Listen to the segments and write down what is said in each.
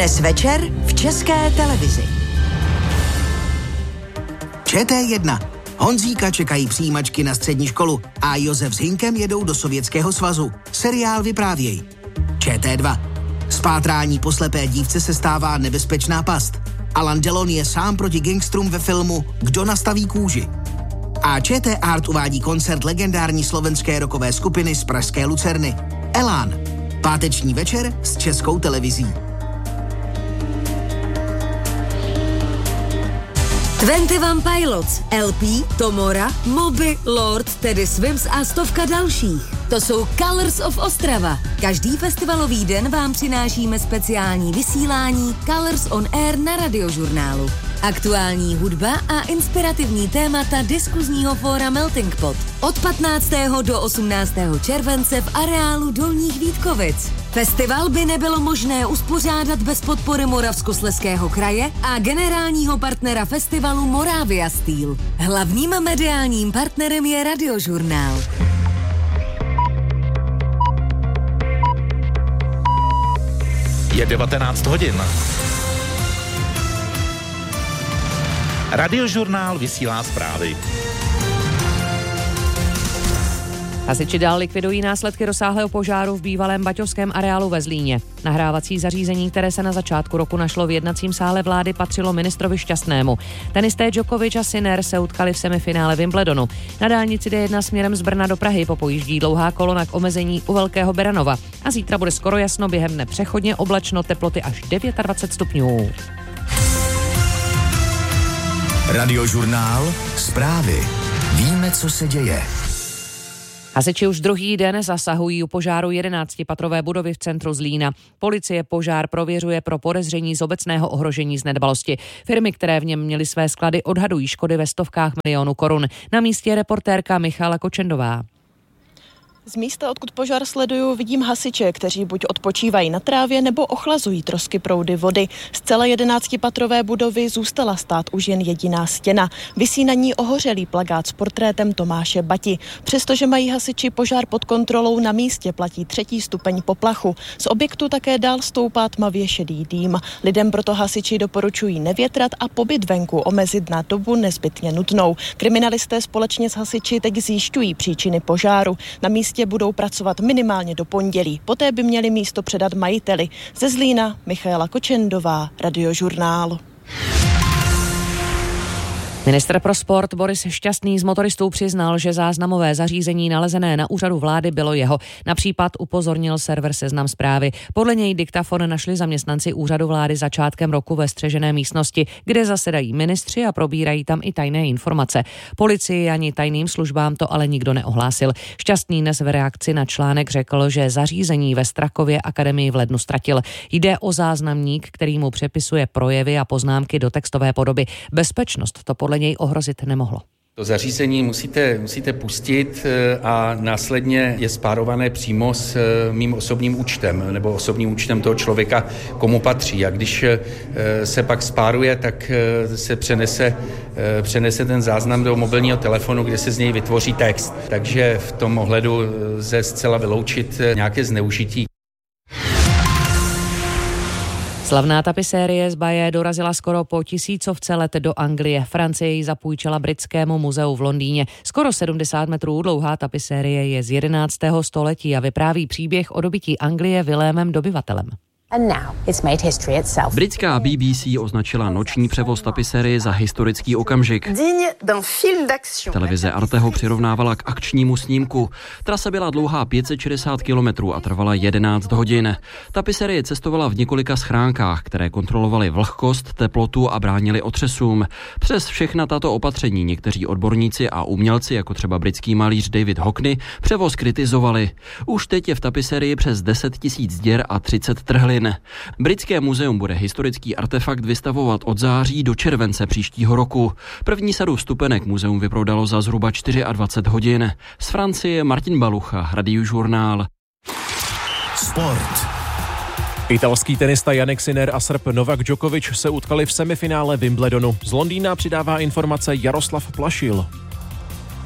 Dnes večer v České televizi. ČT1. Honzíka čekají přijímačky na střední školu a Josef s Hinkem jedou do Sovětského svazu. Seriál vyprávěj. ČT2. Spátrání po slepé dívce se stává nebezpečná past. Alan Delon je sám proti gangstrům ve filmu Kdo nastaví kůži. A ČT Art uvádí koncert legendární slovenské rockové skupiny z pražské Lucerny. Elán. Páteční večer s Českou televizí. 21 Pilots, LP, Tomora, Moby, Lord, Teddy Swims a stovka dalších. To jsou Colors of Ostrava. Každý festivalový den vám přinášíme speciální vysílání Colors on Air na Radiožurnálu. Aktuální hudba a inspirativní témata diskuzního fóra Melting Pot. Od 15. do 18. července v areálu Dolních Vítkovic. Festival by nebylo možné uspořádat bez podpory Moravskoslezského kraje a generálního partnera festivalu Moravia Steel. Hlavním mediálním partnerem je Radiožurnál. Je 19 hodin. Radiožurnál vysílá zprávy. Hasiči dál likvidují následky rozsáhlého požáru v bývalém baťovském areálu ve Zlíně. Nahrávací zařízení, které se na začátku roku našlo v jednacím sále vlády, patřilo ministrovi Šťastnému. Tenisté Djokovic a Sinner se utkali v semifinále Wimbledonu. Na dálnici D1 směrem z Brna do Prahy popojíždí dlouhá kolona k omezení u Velkého Beranova. A zítra bude skoro jasno, během dne přechodně oblačno, teploty až 29 stupňů. Radiožurnál, zprávy. Víme, co se děje. Hasiči už druhý den zasahují u požáru 11patrové budovy v centru Zlína. Policie požár prověřuje pro podezření z obecného ohrožení z nedbalosti. Firmy, které v něm měly své sklady, odhadují škody ve stovkách milionů korun. Na místě je reportérka Michala Kočendová. Z místa, odkud požár sleduju, vidím hasiče, kteří buď odpočívají na trávě, nebo ochlazují trosky proudy vody. Z celé 11patrové budovy zůstala stát už jen jediná stěna. Visí na ní ohořelý plakát s portrétem Tomáše Bati. Přestože mají hasiči požár pod kontrolou, na místě platí 3. stupeň poplachu. Z objektu také dál stoupá tmavě šedý dým. Lidem proto hasiči doporučují nevětrat a pobyt venku omezit na dobu nezbytně nutnou. Kriminalisté společně s hasiči teď zjišťují příčiny požáru. Na místě budou pracovat minimálně do pondělí. Poté by měli místo předat majiteli. Ze Zlína Michala Kočendová, Radiožurnál. Ministr pro sport Boris Šťastný z motoristů přiznal, že záznamové zařízení nalezené na úřadu vlády bylo jeho. Na případ upozornil server Seznam Zprávy. Podle něj diktafon našli zaměstnanci úřadu vlády začátkem roku ve střežené místnosti, kde zasedají ministři a probírají tam i tajné informace. Policii ani tajným službám to ale nikdo neohlásil. Šťastný dnes v reakci na článek řekl, že zařízení ve Strakově akademii v lednu ztratil. Jde o záznamník, který mu přepisuje projevy a poznámky do textové podoby. Bezpečnost to podle něj ohrozit nemohlo. To zařízení musíte pustit a následně je spárované přímo s mým osobním účtem nebo osobním účtem toho člověka, komu patří. A když se pak spáruje, tak se přenese ten záznam do mobilního telefonu, kde se z něj vytvoří text. Takže v tom ohledu lze zcela vyloučit nějaké zneužití. Slavná tapisérie z Baye dorazila skoro po 1000 let do Anglie. Francie ji zapůjčila Britskému muzeu v Londýně. Skoro 70 metrů dlouhá tapisérie je z 11. století a vypráví příběh o dobytí Anglie Vilémem Dobyvatelem. Britská BBC označila noční převoz tapisérie za historický okamžik. Televize Arte ho přirovnávala k akčnímu snímku. Trasa byla dlouhá 560 kilometrů a trvala 11 hodin. Tapisérie cestovala v několika schránkách, které kontrolovaly vlhkost, teplotu a bránily otřesům. Přes všechna tato opatření někteří odborníci a umělci, jako třeba britský malíř David Hockney, převoz kritizovali. Už teď je v tapisérii přes 10 000 děr a 30 trhlin. Britské muzeum bude historický artefakt vystavovat od září do července příštího roku. První sadu vstupenek muzeum vyprodalo za zhruba 24 hodin. Z Francie Martin Balucha, Radiožurnál. Sport. Italský tenista Jannik Sinner a Srb Novak Djokovic se utkali v semifinále Wimbledonu. Z Londýna přidává informace Jaroslav Plašil.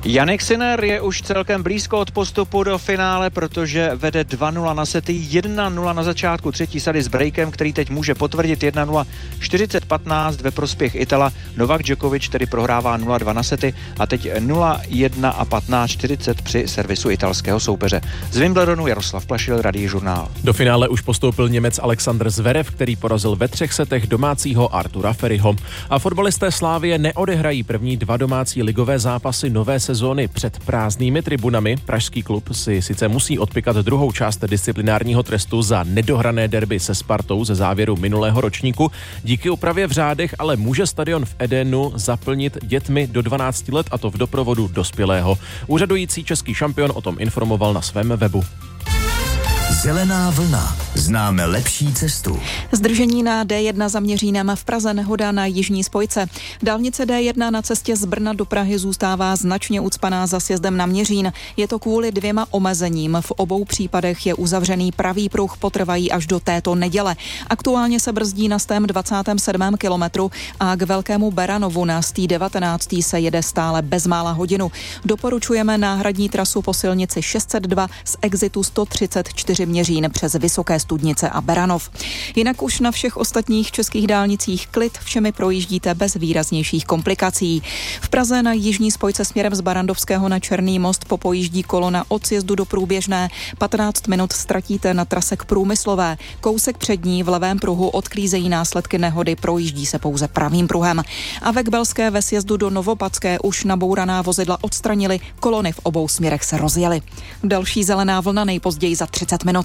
Jannik Sinner je už celkem blízko od postupu do finále, protože vede 2-0 na sety, 1-0 na začátku třetí sady s breakem, který teď může potvrdit 1-0, 40-15 ve prospěch Itala. Novak Djokovic tedy prohrává 0-2 na sety a teď 0-1 a 15-40 při servisu italského soupeře. Z Wimbledonu Jaroslav Plašil, Radiožurnál. Do finále už postoupil Němec Alexander Zverev, který porazil ve 3 setech domácího Artura Ferryho. A fotbalisté Slávie neodehrají první 2 domácí ligové zápasy nové sezóny před prázdnými tribunami. Pražský klub si sice musí odpikat druhou část disciplinárního trestu za nedohrané derby se Spartou ze závěru minulého ročníku. Díky úpravě v řádech ale může stadion v Edenu zaplnit dětmi do 12 let, a to v doprovodu dospělého. Úřadující český šampion o tom informoval na svém webu. Zelená vlna. Známe lepší cestu. Zdržení na D1 za Měřínem, v Praze nehoda na jižní spojce. Dálnice D1 na cestě z Brna do Prahy zůstává značně ucpaná za sjezdem na Měřín. Je to kvůli 2 omezením. V obou případech je uzavřený pravý pruh, potrvají až do této neděle. Aktuálně se brzdí na 127. kilometru a k Velkému Beranovu na 19. se jede stále bezmála hodinu. Doporučujeme náhradní trasu po silnici 602 z exitu 134 Měřín přes Vysoké Studnice a Beranov. Jinak už na všech ostatních českých dálnicích klid, všemi projíždíte bez výraznějších komplikací. V Praze na jižní spojce směrem z Barandovského na Černý most popojíždí kolona od sjezdu do Průběžné. 15 minut ztratíte na trase k Průmyslové. Kousek před ní v levém pruhu odklízejí následky nehody, projíždí se pouze pravým pruhem. A ve Kbelské ve sjezdu do Novopadské už nabouraná vozidla odstranili, kolony v obou směrech se rozjely. Další zelená vlna nejpozději za 30 minut.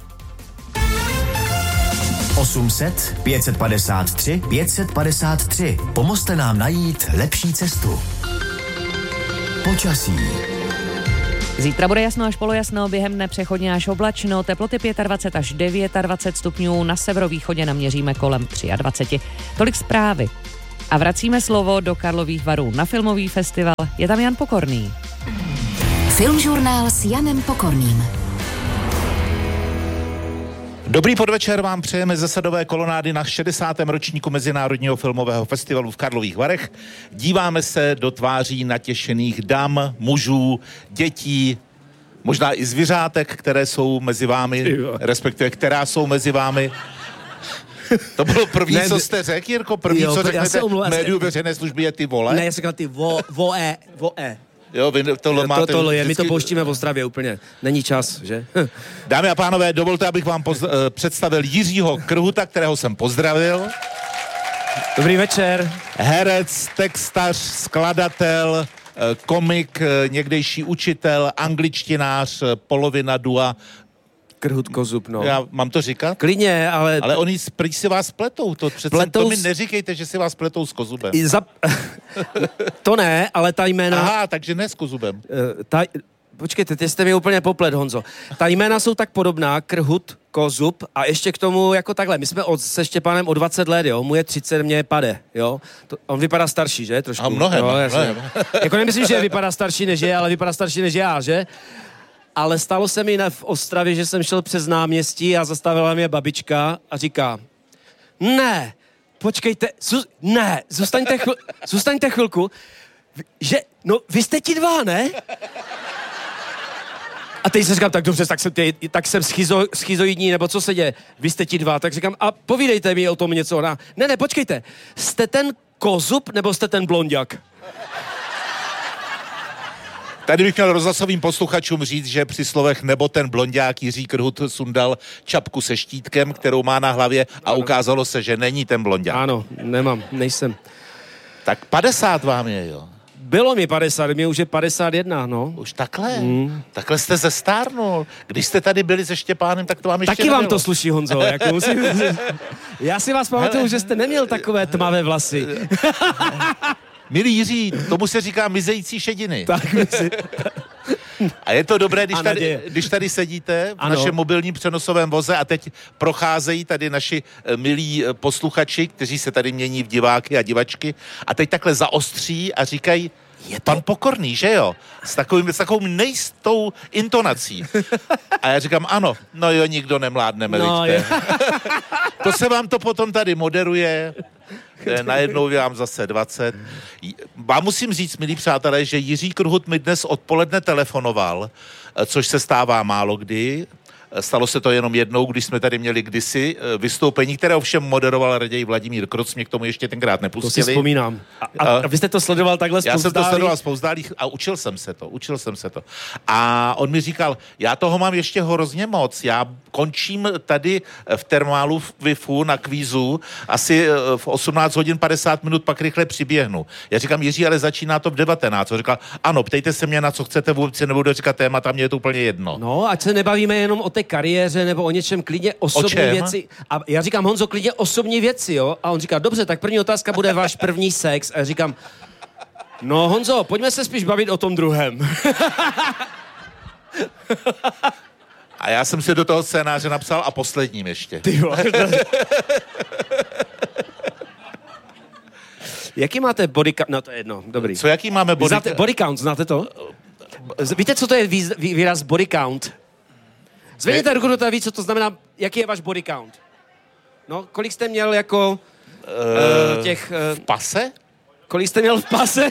800 553 553. Pomozte nám najít lepší cestu. Počasí. Zítra bude jasno až polojasno, během dne přechodně až oblačno, teploty 25 až 29 stupňů, na severovýchodě naměříme kolem 23. Tolik zprávy. A vracíme slovo do Karlových Varů na filmový festival. Je tam Jan Pokorný. Filmžurnál s Janem Pokorným. Dobrý podvečer vám přejeme ze Sadové kolonády na 60. ročníku Mezinárodního filmového festivalu v Karlových Varech. Díváme se do tváří natěšených dam, mužů, dětí, možná i zvířátek, které jsou mezi vámi, respektive která jsou mezi vámi. To bylo první, co jste řekl, Jirko? První, co řeknete médiu veřejné služby je ty vole? Ne, já jsem říkal ty voe. Jo, vy tohle máte... Tohle je, vždycky... my to pouštíme v Ostravě úplně. Není čas, že? Dámy a pánové, dovolte, abych vám představil Jiřího Krhuta, kterého jsem pozdravil. Dobrý večer. Herec, textař, skladatel, komik, někdejší učitel, angličtinář, polovina dua. Krhut Kozub, no. Já mám to říkat? Klidně, ale... Ale oni prý si vás pletou, to přece to mi neříkejte, že si vás pletou s Kozubem. To ne, ale ta jména... Aha, takže ne s Kozubem. Počkejte, ty jste mi úplně poplet, Honzo. Ta jména jsou tak podobná, Krhut, Kozub a ještě k tomu jako takhle. My jsme se Štěpánem o 20 let, jo, mu je 30, mě je pade, jo. On vypadá starší, že? Trošku. A mnohem. Jako nemyslím, že vypadá starší než je, ale vypadá starší než já, že? Ale stalo se mi v Ostravě, že jsem šel přes náměstí a zastavila mě babička a říká, ne, počkejte, zůstaňte chvilku, že, no, vy jste ti 2, ne? A teď se říkám, tak dobře, tak jsem schizoidní, nebo co se děje? Vy jste ti 2, tak říkám, a povídejte mi o tom něco. Ne, počkejte, jste ten Kozub, nebo jste ten blonďák? Tady bych měl rozhlasovým posluchačům říct, že při slovech nebo ten blonďák Jiří Krhut sundal čapku se štítkem, kterou má na hlavě a ukázalo se, že není ten blonďák. Ano, nejsem. Tak 50 vám je, jo? Bylo mi 50, mě už je 51, no. Už takhle? Takhle jste zestárnul. Když jste tady byli se Štěpánem, tak to vám ještě taky nebylo. Vám to sluší, Honzo. Jako já si vás pamatuju, že jste neměl takové tmavé vlasy. Milý Jiří, tomu se říká mizející šediny. Tak mizi. A je to dobré, když tady sedíte v našem mobilním přenosovém voze a teď procházejí tady naši milí posluchači, kteří se tady mění v diváky a divačky a teď takhle zaostří a říkají, Pan Pokorný, že jo? S takovou nejistou intonací. A já říkám, ano, no jo, nikdo nemládneme, vidíte. To se vám to potom tady moderuje, najednou vám zase 20. Vám musím říct, milí přátelé, že Jiří Krhut mi dnes odpoledne telefonoval, což se stává málo kdy. Stalo se to jenom jednou, když jsme tady měli kdysi vystoupení, které ovšem moderoval raději Vladimír Kroc, mě k tomu ještě tenkrát nepustili. To si vzpomínám. A vy jste to sledoval takhle Já jsem to sledoval spouzdálých a učil jsem se to. A on mi říkal, já toho mám ještě hrozně moc, já končím tady v termálu v Vifu na kvízu asi v 18 hodin 50 minut, pak rychle přiběhnu. Já říkám, Jiří, ale začíná to v 19. On říkal, ano, ptejte se mě, na co chcete, vůbec si nebudu říkat témata, mě je to úplně jedno. No, ať se nebavíme jenom o té kariéře nebo o něčem, klidně osobní věci. A já říkám, Honzo, klidně osobní věci, jo? A on říká, dobře, tak první otázka bude váš první sex. A já říkám, no Honzo, pojďme se spíš bavit o tom druhém. A já jsem si do toho scénáře napsal a posledním ještě. Jaký máte body count? No to je jedno, dobrý. Co, jaký máme body count? Body count, znáte to? Víte, co to je výraz body count? Zvedněte ruku, kdo to ví, co to znamená, jaký je váš body count? No, kolik jste měl jako těch... v pase? Kolik jste měl v pase?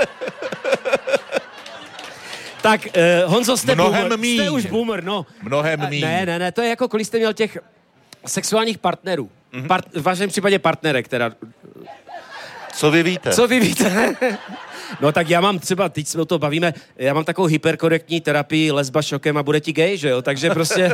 Tak, Honzo, jste boomer. Jste už boomer, no. Mnohem míň. Ne, to je jako kolik jste měl těch sexuálních partnerů. V vašem případě partnerek, teda. Co vy víte? No tak já mám třeba, teď se o to bavíme, já mám takovou hyperkorektní terapii lesba šokem a bude ti gay, že jo? Takže prostě...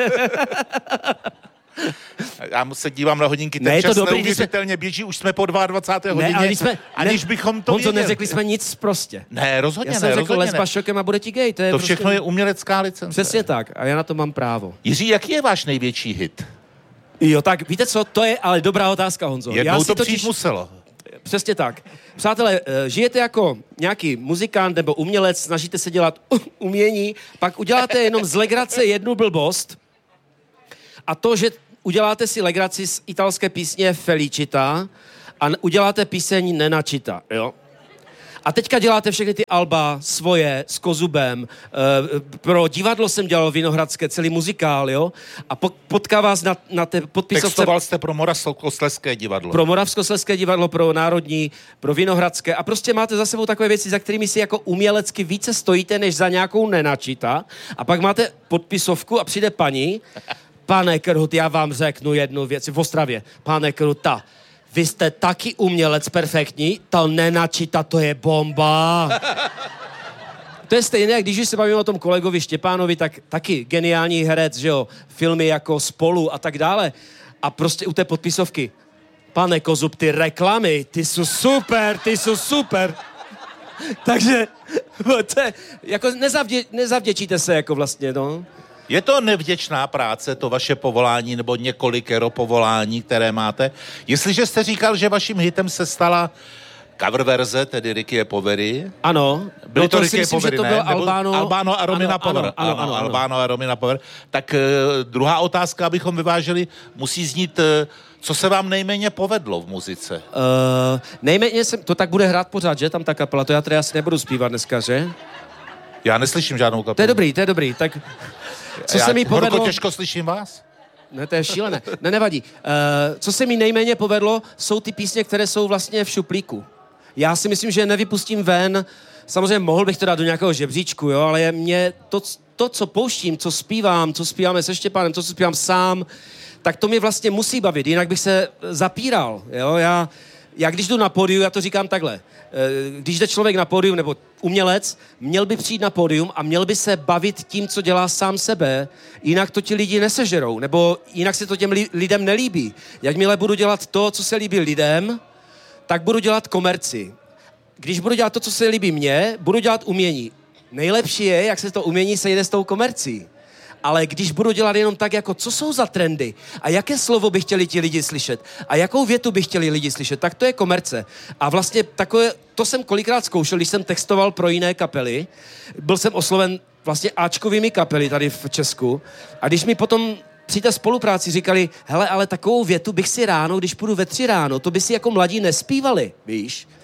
Já se dívám na hodinky, ten čas neuvěřitelně běží, už jsme po 22. hodině, aniž bychom to Honzo, věděli. neřekli jsme nic prostě. Ne, rozhodně já jsem řekl lesba šokem a bude ti gay. To všechno je umělecká licence. Přesně tak, a já na to mám právo. Jiří, jaký je váš největší hit? Jo, tak víte co, to je ale dobrá otázka, Honzo. Jednou to přijít muselo. Přesně tak. Přátelé, žijete jako nějaký muzikant nebo umělec, snažíte se dělat umění, pak uděláte jenom z legrace jednu blbost a to, že uděláte si legraci z italské písně Felicita a uděláte píseň Nenačita, jo? A teďka děláte všechny ty alba svoje s Kozubem. Pro divadlo jsem dělal Vinohradské, celý muzikál, jo? A potká vás na té podpisovce... Textoval jste pro Moravskoslezské divadlo. Pro Moravskoslezské divadlo, pro Národní, pro Vinohradské. A prostě máte za sebou takové věci, za kterými si jako umělecky více stojíte, než za nějakou Nenačita. A pak máte podpisovku a přijde paní. Pane Krhut, já vám řeknu jednu věc. V Ostravě. Pane Krhuta, vy jste taky umělec perfektní, to Nenačita, to je bomba. To je stejné, jak když se bavíme o tom kolegovi Štěpánovi, tak taky geniální herec, že jo, filmy jako Spolu a tak dále. A prostě u té podpisovky, pane Kozub, ty reklamy, ty jsou super. Takže, to je, jako nezavděčíte se jako vlastně, no. Je to nevděčná práce, to vaše povolání, nebo několikero povolání, které máte? Jestliže jste říkal, že vaším hitem se stala cover verze, tedy Ricky Poveri. Ano. Byly to Ricky Poveri, ne? Albano a Romina Power. Ano, Albano a Romina Power. Tak druhá otázka, abychom vyváželi, musí znít, co se vám nejméně povedlo v muzice? Nejméně to tak bude hrát pořád, že? Tam ta kapela, to já tady asi nebudu zpívat dneska, že? Já neslyším žádnou kapelu. To je dobrý, tak... Co se mi povedlo... Horko těžko slyším vás. Ne, to je šílené. Nevadí. Co se mi nejméně povedlo, jsou ty písně, které jsou vlastně v šuplíku. Já si myslím, že nevypustím ven. Samozřejmě mohl bych to dát do nějakého žebříčku, jo, ale mě to, co pouštím, co zpíváme se Štěpánem, co zpívám sám, tak to mě vlastně musí bavit, jinak bych se zapíral, jo. Já když jdu na pódium, já to říkám takhle. Když jde člověk na pódium, nebo umělec, měl by přijít na pódium a měl by se bavit tím, co dělá sám sebe, jinak to ti lidi nesežerou, nebo jinak se to těm lidem nelíbí. Jakmile budu dělat to, co se líbí lidem, tak budu dělat komerci. Když budu dělat to, co se líbí mně, budu dělat umění. Nejlepší je, jak se to umění sejde s tou komercí. Ale když budu dělat jenom tak, jako co jsou za trendy a jaké slovo by chtěli ti lidi slyšet a jakou větu by chtěli lidi slyšet, tak to je komerce. A vlastně to jsem kolikrát zkoušel, když jsem textoval pro jiné kapely. Byl jsem osloven vlastně áčkovými kapely tady v Česku a když mi potom při té spolupráci říkali, hele, ale takovou větu bych si ráno, když půjdu ve 3 ráno, to by si jako mladí nespívali, víš?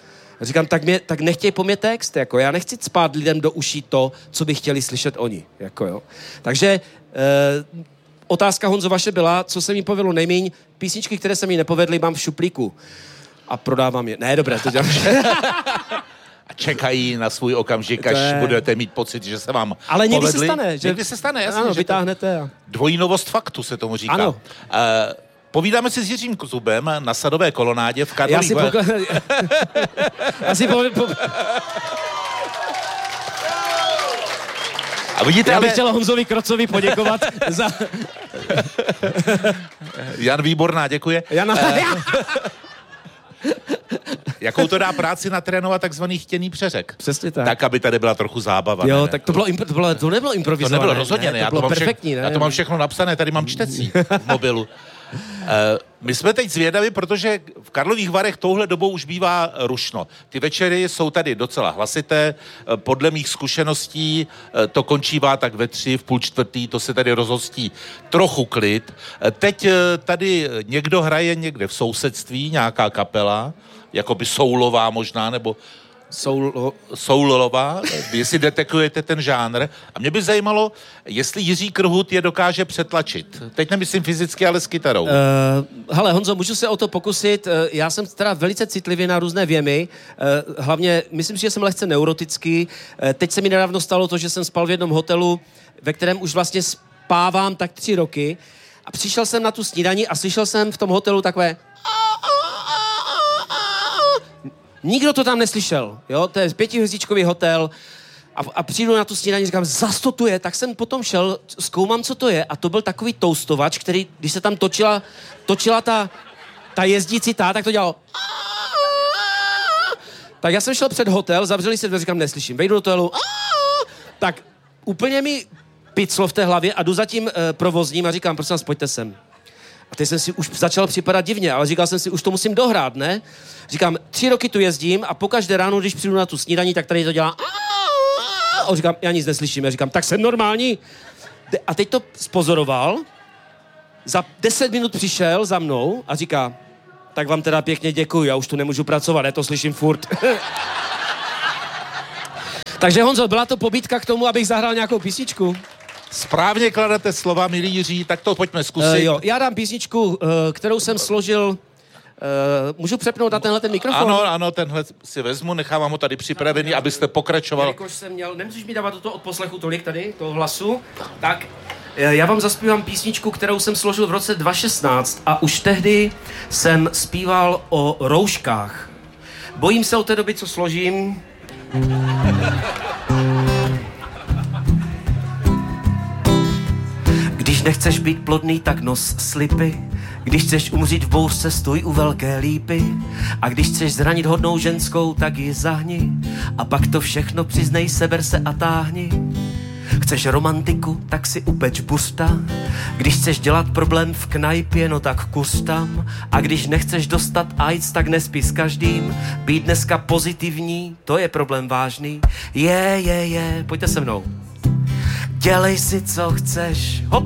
Říkám, tak nechtěj po mě text, jako já nechci cpát lidem do uší to, co by chtěli slyšet oni, jako jo. Takže otázka, Honzo, vaše byla, co se mi povedlo nejméně, písničky, které se mi nepovedly, mám v šuplíku a prodávám je. Ne, dobré, to dělám. A čekají na svůj okamžik, až budete mít pocit, že se vám ale někdy povedli. se stane. Někdy se stane, jasně. Ano, že vytáhnete. A... Dvojí novost faktu se tomu říká. Ano. Povídáme si s Jiřím Kozubem na Sadové kolonádě v Karlových Varech. A vidíte, já bych chtěl Honzovi Krocovi poděkovat za... Jan Výborná, děkuje. Jakou to dá práci natrénovat takzvaný chtěný přeřek. Přesně tak. Tak, aby tady byla trochu zábava. Jo, ne? tak to nebylo improvizované. To nebylo rozhodně, ne. To bylo perfektní, ne? Já to mám všechno napsané, tady mám čtecí v mobilu. My jsme teď zvědaví, protože v Karlových Varech touhle dobou už bývá rušno. Ty večery jsou tady docela hlasité, podle mých zkušeností to končívá tak ve 3, v 3:30, to se tady rozhostí trochu klid. Teď tady někdo hraje někde v sousedství, nějaká kapela, jakoby soulová možná, nebo soulová, jestli detekujete ten žánr. A mě by zajímalo, jestli Jiří Krhut je dokáže přetlačit. Teď nemyslím fyzicky, ale s kytarou. Hele, Honzo, můžu se o to pokusit. Já jsem teda velice citlivý na různé věmy. Hlavně, myslím si, že jsem lehce neurotický. Teď se mi nedávno stalo to, že jsem spal v jednom hotelu, ve kterém už vlastně spávám tak 3 roky. A přišel jsem na tu snídani a slyšel jsem v tom hotelu takové... Nikdo to tam neslyšel, jo, to je 5hvězdičkový hotel a přijdu na tu snídaní, říkám, zas to tu je, tak jsem potom šel, zkoumám, co to je a to byl takový toustovač, který, když se tam točila ta jezdící tak to dělalo. Tak já jsem šel před hotel, zavřeli se dveře, říkám, neslyším, vejdu do hotelu, tak úplně mi piclo v té hlavě a jdu za tím provozním a říkám, prosím vás, pojďte sem. A teď jsem si už začal připadat divně, ale říkal jsem si, už to musím dohrát, ne? Říkám, 3 roky tu jezdím a pokaždé ráno, když přijdu na tu snídaní, tak tady to dělá... A říkám, já nic neslyším. Já říkám, tak jsem normální. A teď to spozoroval, za 10 minut přišel za mnou a říká, tak vám teda pěkně děkuju, já už tu nemůžu pracovat, já to slyším furt. Takže Honzo, byla to pobídka k tomu, abych zahrál nějakou písničku? Správně kladete slova, milí Jiří, tak to pojďme zkusit. Jo, já dám písničku, kterou jsem složil... můžu přepnout na tenhle ten mikrofon? Ano, tenhle si vezmu, nechávám ho tady připravený, abyste pokračoval. Jelikož jsem měl, nemusíš mi dávat toto odposlechu tolik tady, toho hlasu, tak já vám zaspívám písničku, kterou jsem složil v roce 2016 a už tehdy jsem zpíval o rouškách. Bojím se od té doby, co složím. Když nechceš být plodný, tak nos slipy. Když chceš umřít v bouřce, stoj u velké lípy. A když chceš zranit hodnou ženskou, tak ji zahni. A pak to všechno přiznej, seber se a táhni. Chceš romantiku, tak si upeč busta. Když chceš dělat problém v knajpě, no tak kus tam. A když nechceš dostat AIDS, tak nespí s každým. Být dneska pozitivní, to je problém vážný. Pojďte se mnou. Dělej si, co chceš, hop.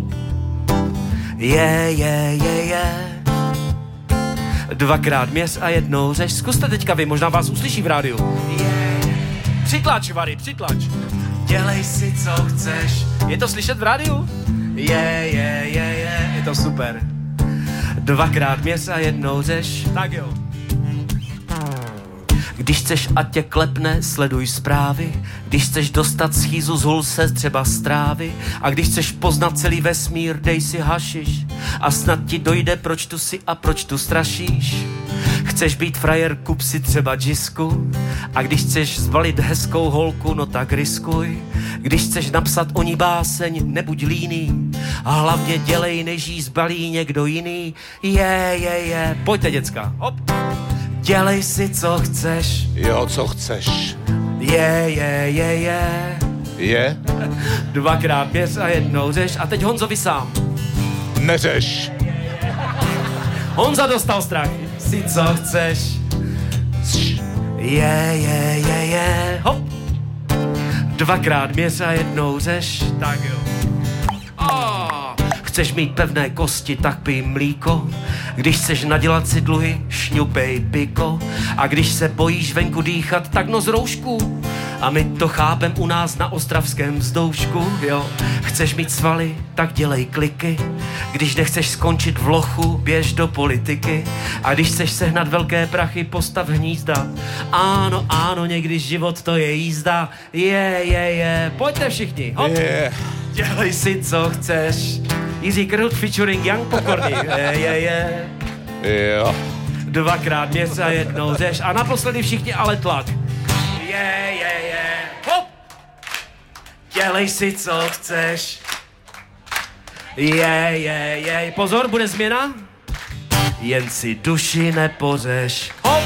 Dvakrát měř a jednou řeš. Zkuste teďka vy, možná vás uslyší v rádiu. Přitlač, Vary, přitlač. Dělej si, co chceš. Je to slyšet v rádiu? Je to super. Dvakrát měř a jednou řeš. Tak jo. Když chceš, ať tě klepne, sleduj zprávy. Když chceš dostat schýzu, zhul se třeba z trávy. A když chceš poznat celý vesmír, dej si hašiš. A snad ti dojde, proč tu si a proč tu strašíš. Chceš být frajer, kup si třeba džisku. A když chceš zbalit hezkou holku, no tak riskuj. Když chceš napsat o ní báseň, nebuď líný. A hlavně dělej, než jí zbalí někdo jiný. Pojďte, děcka, hop. Dělej si, co chceš. Jo, co chceš. Je? Dvakrát měř a jednou řeš. A teď Honzo, vy sám. Neřeš. Honza dostal strach. Si, co chceš. Hop. Dvakrát měř a jednou řeš. Tak jo. Chceš mít pevné kosti, tak pij mlíko. Když chceš nadělat si dluhy, šňupej piko. A když se bojíš venku dýchat, tak nos roušku. A my to chápem u nás na ostravském vzdoušku, jo. Chceš mít svaly, tak dělej kliky. Když nechceš skončit v lochu, běž do politiky. A když chceš sehnat velké prachy, postav hnízda. Ano, ano, někdy život to je jízda. Je. Pojďte všichni, hop. Dělej si, co chceš. Jiří Krhut featuring Jan Pokorný. Je. Jo. Dvakrát měs a jednou řeš. A naposledy všichni ale tlak. Je. Hop. Dělej si, co chceš. Je. Pozor, bude změna. Jen si duši nepořeš. Hop.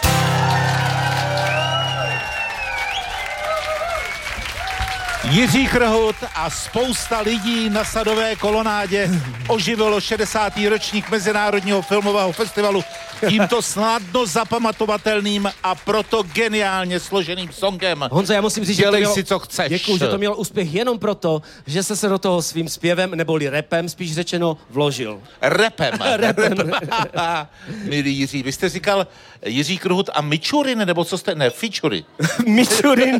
Jiří Krhut a spousta lidí na Sadové kolonádě oživilo 60. ročník Mezinárodního filmového festivalu tímto snadno zapamatovatelným a proto geniálně složeným songem. Honzo, já musím říct, dělej si, co chceš. Děkuju, že to měl úspěch jenom proto, že se do toho svým zpěvem, neboli rapem, spíš řečeno, vložil. Rapem. Milý Jiří, vy jste říkal Jiří Krhut a Mičurin, nebo co jste? Ne, Fičury. Mičurin.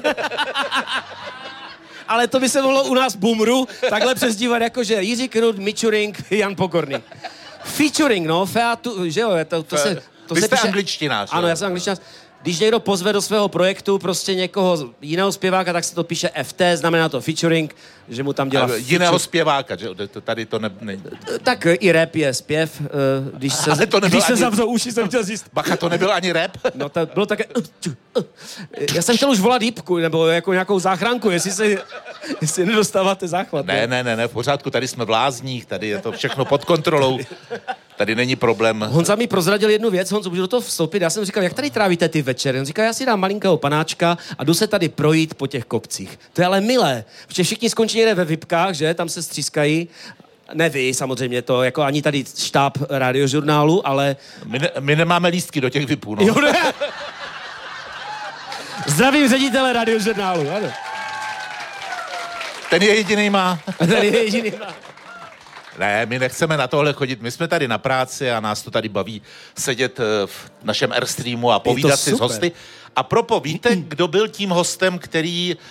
Ale to by se mohlo u nás Bumru takhle přezdívat jako, že Jiří Krhut, Mičuring, Jan Pokorný. Featuring, no, že jo, Vy jste angličtinář. Ano, já jsem angličtinář. Když někdo pozve do svého projektu prostě někoho jiného zpěváka, tak se to píše FT, znamená to featuring, že mu tam dělá... Jiného zpěváka, že tady to ne... Tak i rap je zpěv, když se zavřou uši, jsem chtěl říct. Bacha, to nebyl ani rap? No to bylo také... Já jsem chtěl už volat jípku, nebo jako nějakou záchranku, jestli nedostáváte záchvat. Ne, v pořádku, tady jsme v Lázních, tady je to všechno pod kontrolou. Tady není problém. Honza mi prozradil jednu věc, Honzo, můžu do toho vstoupit? Já jsem říkal, jak tady trávíte ty večery? On říkal, já si dám malinkého panáčka a jdu se tady projít po těch kopcích. To je ale milé, protože všichni skončí někde ve vipkách, že? Tam se střískají. Ne vy, samozřejmě, to jako ani tady štáb Radiožurnálu, ale... My nemáme lístky do těch vipů, no. Jo, ne? Zdravím ředitele Radiožurnálu, ano. Ten je jediný má. má. Ne, my nechceme na tohle chodit, my jsme tady na práci a nás to tady baví sedět v našem Airstreamu a povídat si s hosty. A propo, víte, kdo byl tím hostem, který